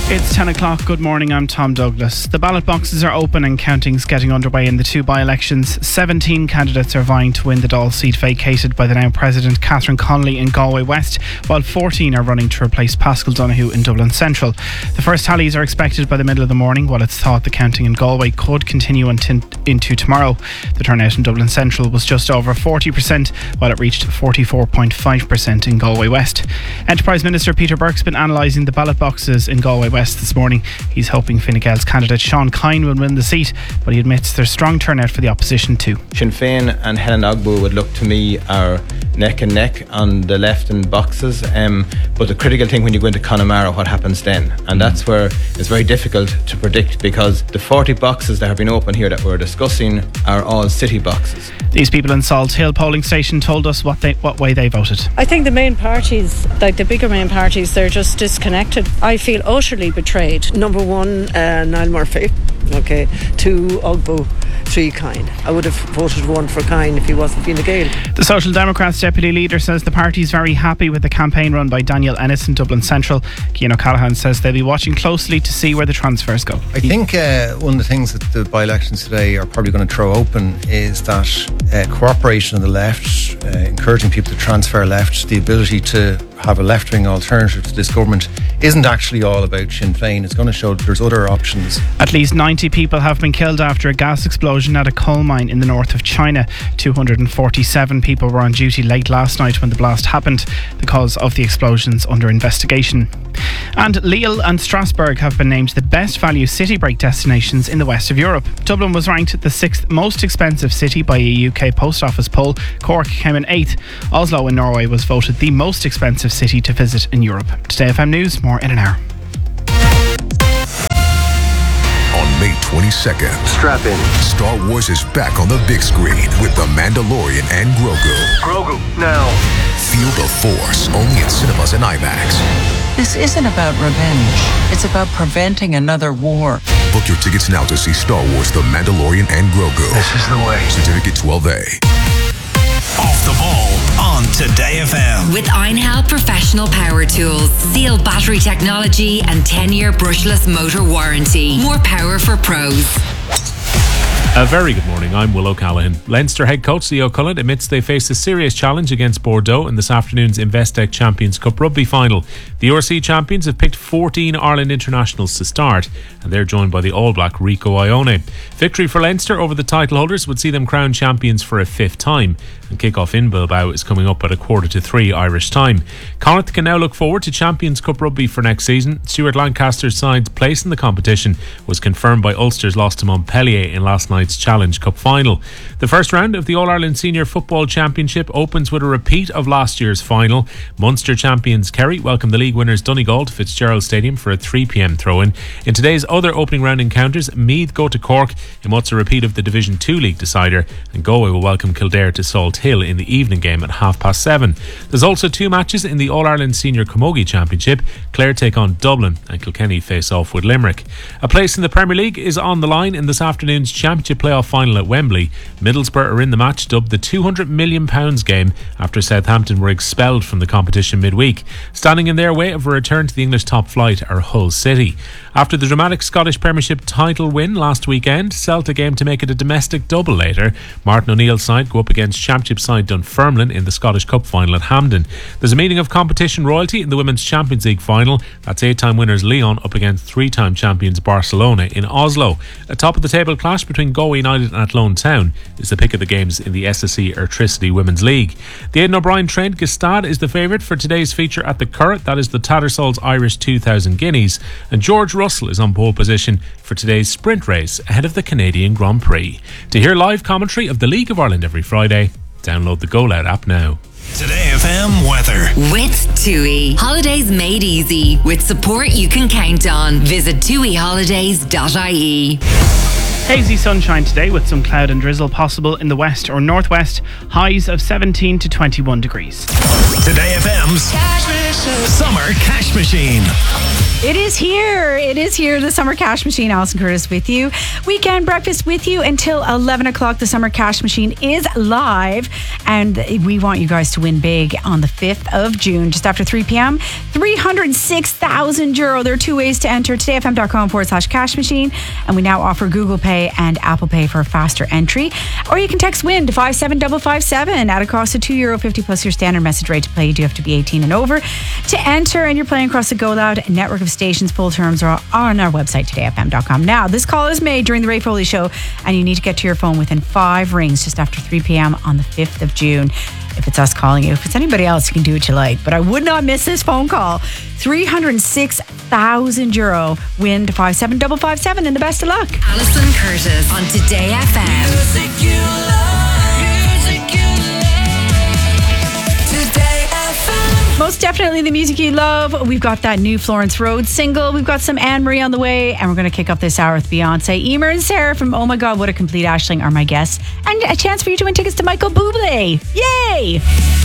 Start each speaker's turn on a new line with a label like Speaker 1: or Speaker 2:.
Speaker 1: It's 10 o'clock. Good morning, I'm Tom Douglas. The ballot boxes are open and counting's getting underway in the two by-elections. 17 candidates are vying to win the Dáil seat vacated by the now President Catherine Connolly in Galway West, while 14 are running to replace Paschal Donoghue in Dublin Central. The first tallies are expected by the middle of the morning, while it's thought the counting in Galway could continue into tomorrow. The turnout in Dublin Central was just over 40%, while it reached 44.5% in Galway West. Enterprise Minister Peter Burke's been analysing the ballot boxes in Galway West this morning. He's hoping Fine Gael's candidate Sean Kine will win the seat, but he admits there's strong turnout for the opposition too.
Speaker 2: Sinn Féin and Helen Ogbu would look to me are neck and neck on the left in boxes, but the critical thing when you go into Connemara, what happens then? And that's where it's very difficult to predict, because the 40 boxes that have been open here that we're discussing are all city boxes.
Speaker 1: These people in Salt Hill polling station told us what way they voted.
Speaker 3: I think the main parties, like the bigger main parties, they're just disconnected. I feel utterly betrayed.
Speaker 4: Number one, Niall Murphy. Okay. 2, Ogbu. 3, Kine. I would have voted 1 for Kine if he wasn't Fine Gael.
Speaker 1: The Social Democrats deputy leader says the party is very happy with the campaign run by Daniel Ennis in Dublin Central. Cian O'Callaghan says they'll be watching closely to see where the transfers go.
Speaker 5: I think one of the things that the by-elections today are probably going to throw open is that cooperation on the left, encouraging people to transfer left, the ability to have a left-wing alternative to this government isn't actually all about Sinn Féin. It's going to show that there's other options.
Speaker 1: At least 90 people have been killed after a gas explosion at a coal mine in the north of China. 247 people were on duty late last night when the blast happened. The cause of the explosion's under investigation. And Lille and Strasbourg have been named the best value city break destinations in the west of Europe. Dublin was ranked the 6th most expensive city by a UK post office poll. Cork came in 8th. Oslo in Norway was voted the most expensive city to visit in Europe. Today FM News, more in an hour.
Speaker 6: On May 22nd,
Speaker 7: strap in.
Speaker 6: Star Wars is back on the big screen with The Mandalorian and Grogu.
Speaker 7: Grogu, now.
Speaker 6: Feel the Force, only in cinemas and IMAX.
Speaker 8: This isn't about revenge. It's about preventing another war.
Speaker 6: Book your tickets now to see Star Wars The Mandalorian and Grogu.
Speaker 7: This is the way.
Speaker 6: Certificate 12A.
Speaker 9: Off the ball on Today FM.
Speaker 10: With Einhell Professional Power Tools. Seal battery technology and 10-year brushless motor warranty. More power for pros.
Speaker 11: A very good morning, I'm Will O'Callaghan. Leinster head coach Leo Cullen admits they face a serious challenge against Bordeaux in this afternoon's Investec Champions Cup rugby final. The URC champions have picked 14 Ireland internationals to start, and they're joined by the All Black Rico Ione. Victory for Leinster over the title holders would see them crowned champions for a 5th time, and kick-off in Bilbao is coming up at 2:45 Irish time. Connacht can now look forward to Champions Cup rugby for next season. Stuart Lancaster's side's place in the competition was confirmed by Ulster's loss to Montpellier in last night's Challenge Cup final. The first round of the All-Ireland Senior Football Championship opens with a repeat of last year's final. Munster champions Kerry welcome the league winners Donegal to Fitzgerald Stadium for a 3pm throw-in. In today's other opening round encounters, Meath go to Cork in what's a repeat of the Division 2 league decider, and Galway will welcome Kildare to Salt Hill in the evening game at 7:30. There's also 2 matches in the All-Ireland Senior Camogie Championship. Clare take on Dublin and Kilkenny face off with Limerick. A place in the Premier League is on the line in this afternoon's Championship playoff final at Wembley. Middlesbrough are in the match dubbed the £200 million game after Southampton were expelled from the competition midweek. Standing in their way of a return to the English top flight are Hull City. After the dramatic Scottish Premiership title win last weekend, Celtic aim to make it a domestic double later. Martin O'Neill's side go up against Championship side Dunfermline in the Scottish Cup final at Hampden. There's a meeting of competition royalty in the Women's Champions League final. That's 8-time winners Lyon up against 3-time champions Barcelona in Oslo. A top of the table clash between Galway United and Athlone Town is the pick of the games in the SSE Airtricity Women's League. The Aidan O'Brien trained Gstaad is the favourite for today's feature at the Curragh. That is the Tattersalls Irish 2000 Guineas. And George Russell is on pole position for today's sprint race ahead of the Canadian Grand Prix. To hear live commentary of the League of Ireland every Friday, download the GoLoud app now.
Speaker 9: Today FM weather.
Speaker 10: With TUI. Holidays made easy. With support you can count on. Visit tuiholidays.ie.
Speaker 1: Hazy sunshine today with some cloud and drizzle possible in the west or northwest. Highs of 17 to 21 degrees.
Speaker 9: Today FM's Summer Cash Machine.
Speaker 7: It is here. It is here. The Summer Cash Machine. Alison Curtis with you. Weekend breakfast with you until 11 o'clock. The Summer Cash Machine is live. And we want you guys to win big on the 5th of June, just after 3 p.m. €306,000. There are two ways to enter. todayfm.com/cash machine. And we now offer Google Pay and Apple Pay for a faster entry. Or you can text WIN to 57557 at a cost of €2.50 plus your standard message rate to play. You do have to be 18 and over to enter. And you're playing across the Go Loud network of stations. Full terms are on our website, todayfm.com. Now, this call is made during the Ray Foley Show, and you need to get to your phone within 5 rings just after 3 p.m. on the 5th of June. If it's us calling you, if it's anybody else, you can do what you like. But I would not miss this phone call. €306,000. Win to 57557, and the best of luck.
Speaker 10: Alison Curtis on Today FM.
Speaker 12: Music you love. Music you love. Today FM.
Speaker 7: Most definitely the music you love. We've got that new Florence Rhodes single. We've got some Anne Marie on the way, and we're going to kick up this hour with Beyonce. Emer and Sarah from Oh My God, What a Complete Ashling are my guests, and a chance for you to win tickets to Michael Bublé. Yay!